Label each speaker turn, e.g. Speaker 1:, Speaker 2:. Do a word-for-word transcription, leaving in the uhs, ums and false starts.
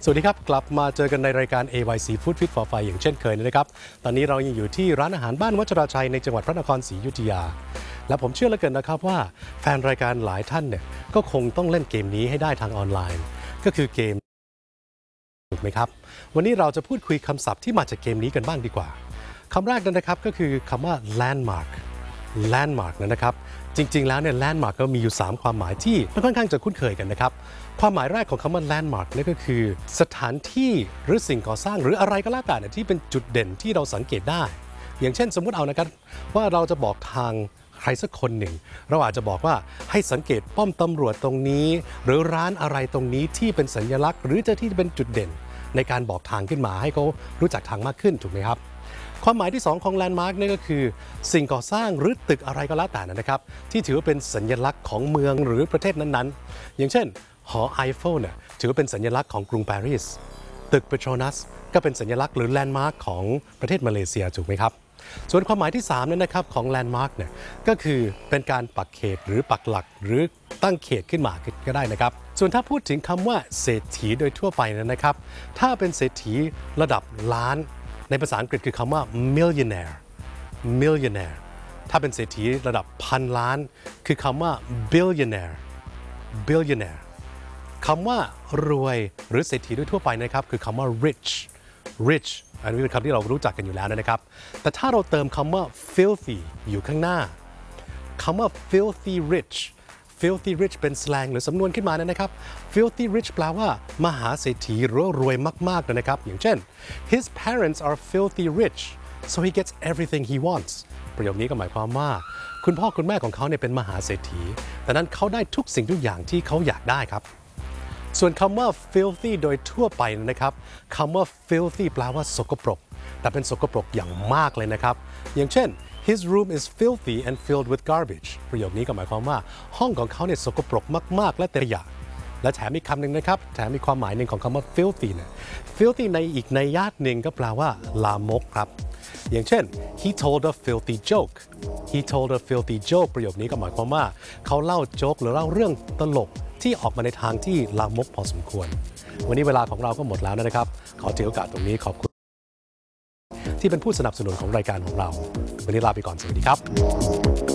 Speaker 1: สวัสดีครับกลับมาเจอกันในรายการ เอ วาย ซี Food Fit for Fun อย่างเช่นเคยนะครับตอนนี้เรายังอยู่ที่ร้านอาหารบ้านวัชราชัยในจังหวัดพระนครศรีอยุธยาและผมเชื่อเหลือเกินนะครับว่าแฟนรายการหลายท่านเนี่ยก็คงต้องเล่นเกมนี้ให้ได้ทางออนไลน์ก็คือเกมถูกไหมครับวันนี้เราจะพูดคุยคำศัพท์ที่มาจากเกมนี้กันบ้างดีกว่าคำแรกนั้นนะครับก็คือคำว่า landmark landmark นะครับจริงๆแล้วเนี่ย landmark ก็มีอยู่สามความหมายที่ค่อนข้างจะคุ้นเคยกันนะครับความหมายแรกของคำว่า landmark นั่นก็คือสถานที่หรือสิ่งก่อสร้างหรืออะไรก็แล้วแต่ที่เป็นจุดเด่นที่เราสังเกตได้อย่างเช่นสมมุติเอานะครับว่าเราจะบอกทางใครสักคนหนึ่งเราอาจจะบอกว่าให้สังเกตป้อมตำรวจตรงนี้หรือร้านอะไรตรงนี้ที่เป็นสัญลักษณ์หรือจะที่เป็นจุดเด่นในการบอกทางขึ้นมาให้เขารู้จักทางมากขึ้นถูกไหมครับความหมายที่สองของ landmark นี่ก็คือสิ่งก่อสร้างหรือตึกอะไรก็แล้วแต่นะครับที่ถือว่าเป็นสัญลักษณ์ของเมืองหรือประเทศนั้นๆอย่างเช่นหอไอเฟลเนี่ยถือว่าเป็นสัญลักษณ์ของกรุงปารีสตึกเปโตรนัสก็เป็นสัญลักษณ์หรือแลนด์มาร์คของประเทศมาเลเซียถูกไหมครับส่วนความหมายที่สามนั้นนะครับของแลนด์มาร์คเนี่ยก็คือเป็นการปักเขตหรือปักหลักหรือตั้งเขตขึ้นมาก็ได้นะครับส่วนถ้าพูดถึงคำว่าเศรษฐีโดยทั่วไปนั้นนะครับถ้าเป็นเศรษฐีระดับล้านในภาษาอังกฤษคือคำว่า millionaire millionaire ถ้าเป็นเศรษฐีระดับพันล้านคือคำว่า billionaire billionaireคำว่ารวยหรือเศรษฐีด้วยทั่วไปนะครับคือคำว่า rich rich อันนี้เป็นคำที่เรารู้จักกันอยู่แล้วนะครับแต่ถ้าเราเติมคำว่า filthy อยู่ข้างหน้าคำว่า filthy rich filthy rich เป็นสแลงหรือสำนวนขึ้นมานะครับ filthy rich แปลว่ามหาเศรษฐีหรือรวยมากๆเลยนะครับอย่างเช่น his parents are filthy rich so he gets everything he wants ประโยคนี้ก็หมายความว่าคุณพ่อคุณแม่ของเขาเนี่ยเป็นมหาเศรษฐีแต่นั้นเขาได้ทุกสิ่งทุกอย่างที่เขาอยากได้ครับส่วนคำว่า filthy โดยทั่วไปนะครับคำว่า filthy แปลว่าสกปรกแต่เป็นสกปรกอย่างมากเลยนะครับอย่างเช่น his room is filthy and filled with garbage ประโยคนี้ก็หมายความว่าห้องของเขาเนี่ยสกปรกมากๆและเต็มขยะและแถมอีกคำหนึ่งนะครับแถมมีความหมายหนึ่งของคำว่า filthy เนี่ย filthy ในอีกในญาติหนึ่งก็แปลว่าลามกครับอย่างเช่น he told a filthy joke he told a filthy joke ประโยคนี้ก็หมายความว่าเขาเล่าโจ๊กหรือเล่าเรื่องตลกที่ออกมาในทางที่ลามกพอสมควรวันนี้เวลาของเราก็หมดแล้วนะครับขอถือโอกาสตรงนี้ขอบคุณที่เป็นผู้สนับสนุนของรายการของเราวันนี้ลาไปก่อนสวัสดีครับ